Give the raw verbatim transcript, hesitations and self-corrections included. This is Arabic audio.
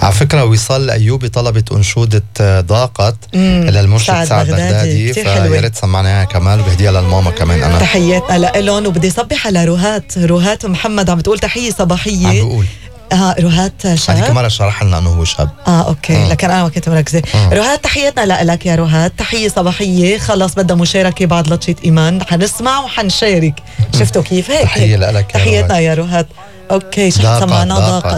على فكرة وصال الأيوبي طلبت أنشودة ضاقت للمرشد سعد, سعد بغدادي، فيا ريت سمعناها كمان، بهديها للماما كمان. أنا تحياتنا لهم، وبدي صبح على روهات روهات محمد عم بتقول تحية صباحية. عم بقول اه روهات شاب، هذيك مرة شرح لنا انه هو شاب. اه اوكي آه. لكن انا ما كنت مركزه. آه. روهات تحياتنا لك يا روهات، تحيه صباحيه. خلص بدها مشاركه بعد لطشة ايمان، حنسمع وحنشارك. شفتوا كيف هيك؟ تحيه لك، تحياتنا يا روهات. اوكي شو سمعنا؟ ضاقت.